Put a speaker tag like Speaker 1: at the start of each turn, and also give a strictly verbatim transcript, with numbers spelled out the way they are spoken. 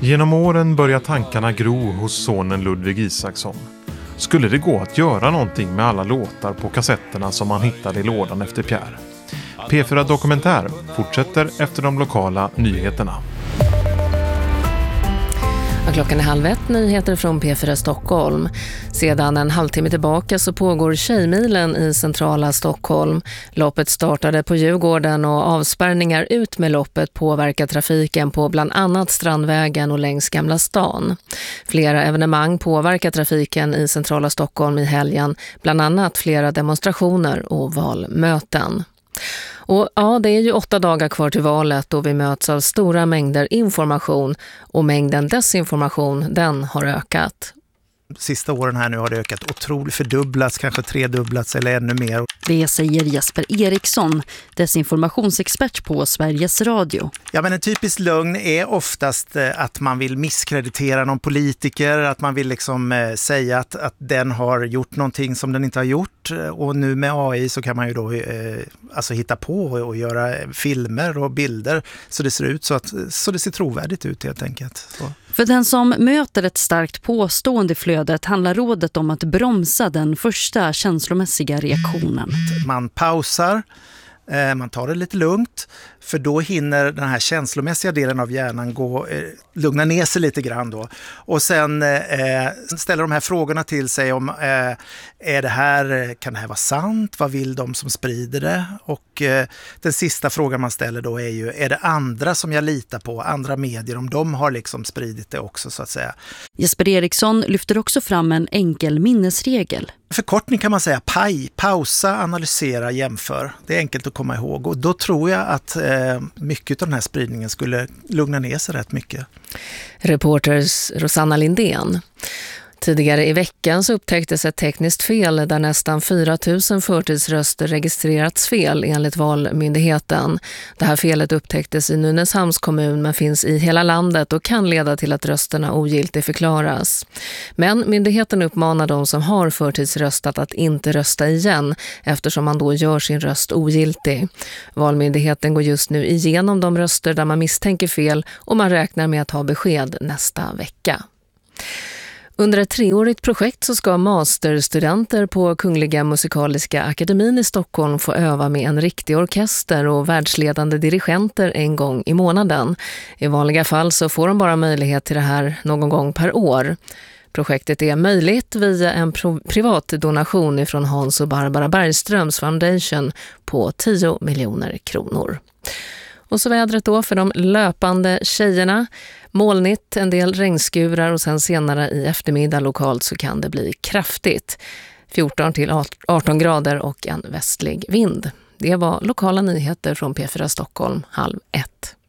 Speaker 1: Genom åren börjar tankarna gro hos sonen Ludvig Isaksson. Skulle det gå att göra någonting med alla låtar på kassetterna som han hittade i lådan efter Pierre? P fyra Dokumentär fortsätter efter de lokala nyheterna.
Speaker 2: Klockan är halv ett, nyheter från P fyra Stockholm. Sedan en halvtimme tillbaka så pågår Tjejmilen i centrala Stockholm. Loppet startade på Djurgården och avspärrningar ut med loppet påverkar trafiken på bland annat Strandvägen och längs Gamla stan. Flera evenemang påverkar trafiken i centrala Stockholm i helgen, bland annat flera demonstrationer och valmöten. Och ja, det är ju åtta dagar kvar till valet och vi möts av stora mängder information och mängden desinformation, den har ökat.
Speaker 3: Sista åren här nu har det ökat otroligt, fördubblats, kanske tredubblats eller ännu mer.
Speaker 4: Det säger Jesper Eriksson, desinformationsexpert på Sveriges Radio.
Speaker 3: Ja, men en typisk lögn är oftast att man vill misskreditera någon politiker, att man vill liksom eh, säga att, att den har gjort någonting som den inte har gjort. Och nu med A I så kan man ju då eh, alltså hitta på och göra filmer och bilder så det ser ut så att så det ser trovärdigt ut helt enkelt. Så.
Speaker 4: För den som möter ett starkt påstående i flödet handlar rådet om att bromsa den första känslomässiga reaktionen.
Speaker 3: Man pausar, man tar det lite lugnt, för då hinner den här känslomässiga delen av hjärnan gå, eh, lugna ner sig lite grann då. Och sen eh, ställer de här frågorna till sig om eh, är det här, kan det här vara sant? Vad vill de som sprider det? Och eh, den sista frågan man ställer då är ju, är det andra som jag litar på, andra medier, om de har liksom spridit det också så att säga.
Speaker 4: Jesper Eriksson lyfter också fram en enkel minnesregel.
Speaker 3: Förkortning kan man säga P A I, pausa, analysera, jämför. Det är enkelt att komma ihåg och då tror jag att eh, mycket av den här spridningen skulle lugna ner sig rätt mycket.
Speaker 2: Reporters Rosanna Lindén. Tidigare i veckan så upptäcktes ett tekniskt fel där nästan fyra tusen förtidsröster registrerats fel enligt Valmyndigheten. Det här felet upptäcktes i Nynäshamns kommun men finns i hela landet och kan leda till att rösterna ogiltigt förklaras. Men myndigheten uppmanar de som har förtidsröstat att inte rösta igen eftersom man då gör sin röst ogiltig. Valmyndigheten går just nu igenom de röster där man misstänker fel och man räknar med att ha besked nästa vecka. Under ett treårigt projekt så ska masterstudenter på Kungliga Musikaliska Akademin i Stockholm få öva med en riktig orkester och världsledande dirigenter en gång i månaden. I vanliga fall så får de bara möjlighet till det här någon gång per år. Projektet är möjligt via en privat donation från Hans och Barbara Bergströms Foundation på tio miljoner kronor. Och så vädret då för de löpande tjejerna. Molnigt, en del regnskurar och sen senare i eftermiddag lokalt så kan det bli kraftigt. fjorton till arton grader och en västlig vind. Det var lokala nyheter från P fyra Stockholm halv ett.